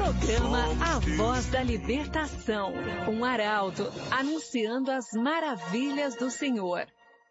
Programa A Voz da Libertação. Um arauto anunciando as maravilhas do Senhor.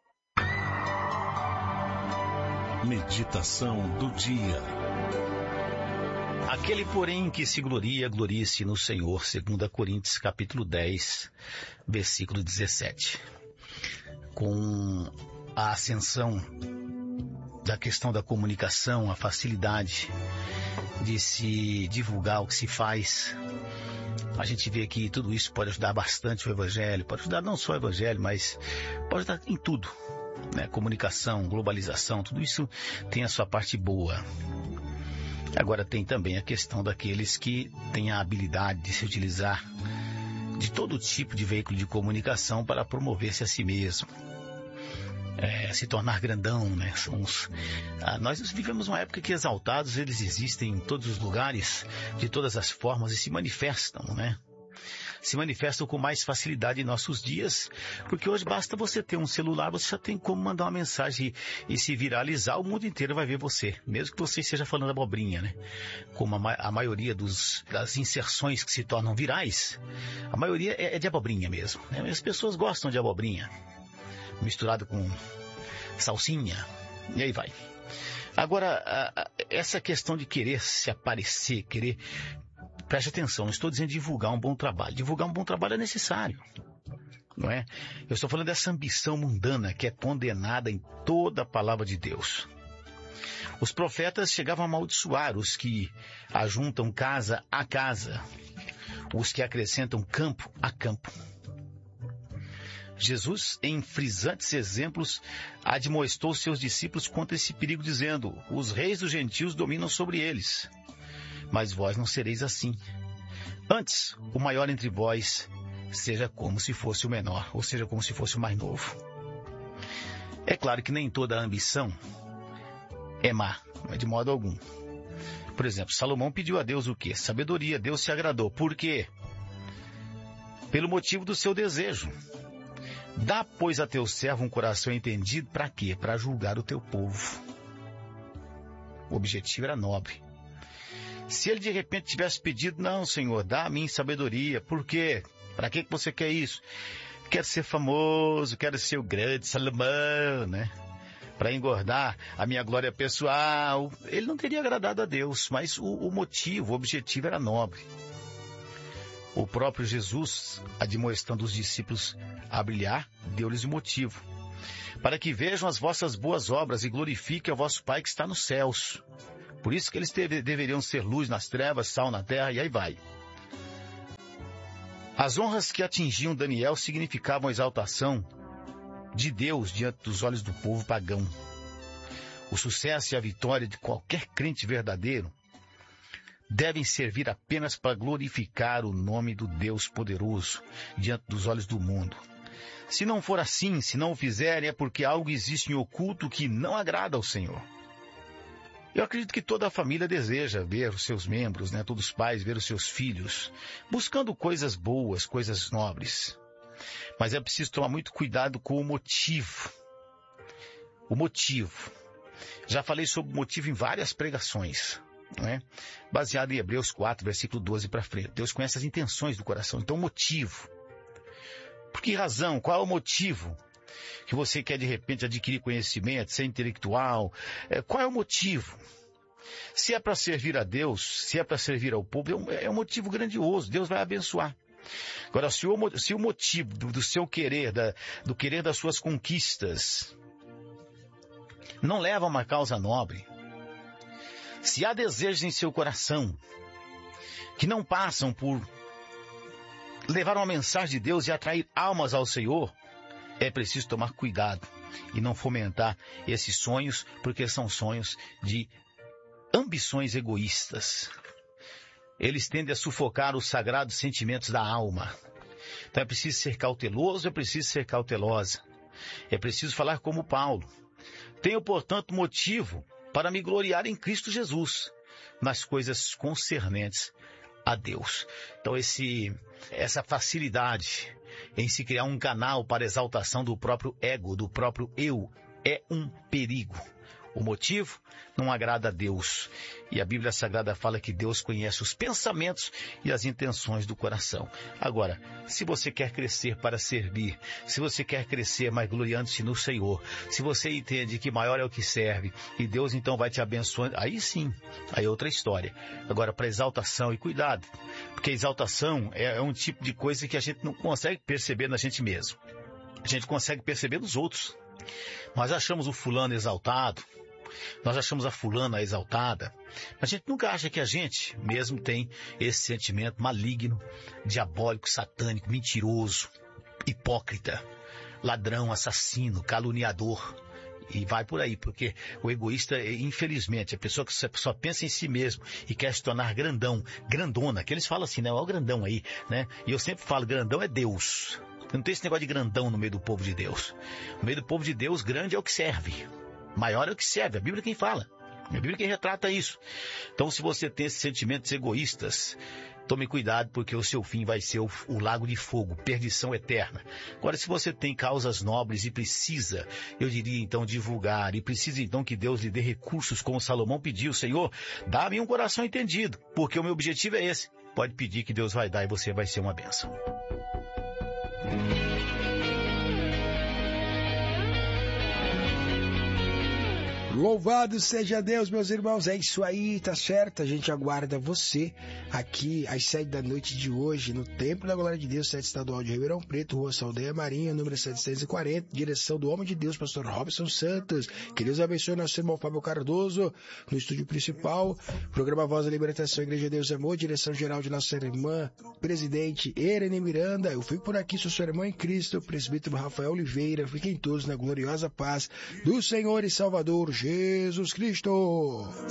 Meditação do dia. Aquele, porém, que se gloria, glorie-se no Senhor, 2 Coríntios, capítulo 10, versículo 17. Com a ascensão da questão da comunicação, a facilidade de se divulgar o que se faz, a gente vê que tudo isso pode ajudar bastante o Evangelho, pode ajudar não só o Evangelho, mas pode ajudar em tudo, né? Comunicação, globalização, tudo isso tem a sua parte boa. Agora tem também a questão daqueles que têm a habilidade de se utilizar de todo tipo de veículo de comunicação para promover-se a si mesmo. Se tornar grandão, né? Nós vivemos uma época que exaltados, eles existem em todos os lugares, de todas as formas, e se manifestam, né? Se manifestam com mais facilidade em nossos dias, porque hoje basta você ter um celular, você já tem como mandar uma mensagem e se viralizar, o mundo inteiro vai ver você, mesmo que você esteja falando abobrinha, né? Como a maioria das inserções que se tornam virais, a maioria é de abobrinha mesmo, né? As pessoas gostam de abobrinha, misturado com salsinha, e aí vai. Agora, essa questão de querer se aparecer, preste atenção, não estou dizendo divulgar um bom trabalho. Divulgar um bom trabalho é necessário, não é? Eu estou falando dessa ambição mundana que é condenada em toda a palavra de Deus. Os profetas chegavam a amaldiçoar os que ajuntam casa a casa, os que acrescentam campo a campo. Jesus, em frisantes exemplos, admoestou seus discípulos contra esse perigo, dizendo: os reis dos gentios dominam sobre eles, mas vós não sereis assim. Antes, o maior entre vós seja como se fosse o menor, ou seja, como se fosse o mais novo. É claro que nem toda a ambição é má, mas de modo algum. Por exemplo, Salomão pediu a Deus o quê? Sabedoria. Deus se agradou. Por quê? Pelo motivo do seu desejo. Dá, pois, a teu servo um coração entendido, para quê? Para julgar o teu povo. O objetivo era nobre. Se ele de repente tivesse pedido: não, Senhor, dá a mim sabedoria. Por quê? Para que você quer isso? Quero ser famoso, quero ser o grande Salomão, né? Para engordar a minha glória pessoal. Ele não teria agradado a Deus, mas o motivo, o objetivo era nobre. O próprio Jesus, admoestando os discípulos a brilhar, deu-lhes o motivo: para que vejam as vossas boas obras e glorifiquem o vosso Pai que está nos céus. Por isso que eles deveriam ser luz nas trevas, sal na terra, e aí vai. As honras que atingiam Daniel significavam a exaltação de Deus diante dos olhos do povo pagão. O sucesso e a vitória de qualquer crente verdadeiro devem servir apenas para glorificar o nome do Deus poderoso diante dos olhos do mundo. Se não for assim, se não o fizerem, é porque algo existe em oculto que não agrada ao Senhor. Eu acredito que toda a família deseja ver os seus membros, né, todos os pais, ver os seus filhos, buscando coisas boas, coisas nobres. Mas é preciso tomar muito cuidado com o motivo. O motivo. Já falei sobre o motivo em várias pregações, não é? Baseado em Hebreus 4, versículo 12 para frente. Deus conhece as intenções do coração. Então, o motivo. Por que razão? Qual é o motivo que você quer de repente adquirir conhecimento, ser intelectual? Qual é o motivo? Se é para servir a Deus, se é para servir ao povo, é um motivo grandioso. Deus vai abençoar. Agora, se o motivo do seu querer, do querer das suas conquistas, não leva a uma causa nobre, se há desejos em seu coração que não passam por levar uma mensagem de Deus e atrair almas ao Senhor, é preciso tomar cuidado e não fomentar esses sonhos, porque são sonhos de ambições egoístas. Eles tendem a sufocar os sagrados sentimentos da alma. Então é preciso ser cauteloso, é preciso ser cautelosa. É preciso falar como Paulo: tenho, portanto, motivo para me gloriar em Cristo Jesus, nas coisas concernentes a Deus. Então essa facilidade em se criar um canal para exaltação do próprio ego, do próprio eu, é um perigo. O motivo? Não agrada a Deus. E a Bíblia Sagrada fala que Deus conhece os pensamentos e as intenções do coração. Agora, se você quer crescer para servir, se você quer crescer mais gloriando-se no Senhor, se você entende que maior é o que serve e Deus então vai te abençoando, aí sim, aí é outra história. Agora, para exaltação, e cuidado, porque exaltação é um tipo de coisa que a gente não consegue perceber na gente mesmo. A gente consegue perceber nos outros. Nós achamos o fulano exaltado, nós achamos a fulana exaltada, mas a gente nunca acha que a gente mesmo tem esse sentimento maligno, diabólico, satânico, mentiroso, hipócrita, ladrão, assassino, caluniador. E vai por aí, porque o egoísta, infelizmente, a pessoa que só pensa em si mesmo e quer se tornar grandão, grandona, que eles falam assim, né? Olha o grandão aí, né? E eu sempre falo, grandão é Deus. Não tem esse negócio de grandão no meio do povo de Deus. No meio do povo de Deus, grande é o que serve. Maior é o que serve. A Bíblia é quem fala. A Bíblia é quem retrata isso. Então, se você tem esses sentimentos egoístas, tome cuidado, porque o seu fim vai ser o lago de fogo, perdição eterna. Agora, se você tem causas nobres e precisa, eu diria então, divulgar, e precisa então que Deus lhe dê recursos, como Salomão pediu, Senhor, dá-me um coração entendido, porque o meu objetivo é esse. Pode pedir que Deus vai dar e você vai ser uma bênção. Louvado seja Deus, meus irmãos, é isso aí, tá certo? A gente aguarda você aqui às 7 da noite de hoje no Templo da Glória de Deus, sede estadual de Ribeirão Preto, Rua Saldanha Marinha, número 740, direção do homem de Deus, pastor Robson Santos. Que Deus abençoe nosso irmão Fábio Cardoso no estúdio principal, programa Voz da Libertação, Igreja Deus Amor, direção geral de nossa irmã, presidente Irene Miranda. Eu fico por aqui, sou sua irmã em Cristo, presbítero Rafael Oliveira. Fiquem todos na gloriosa paz do Senhor e Salvador Jesus Cristo.